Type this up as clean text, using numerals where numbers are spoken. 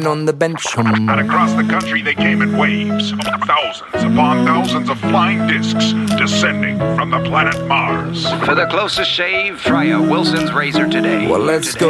sitting on the bench. And across the country they came in waves, thousands upon thousands of flying discs descending from the planet Mars. For the closest shave, try a Wilson's razor today. Well, let's go.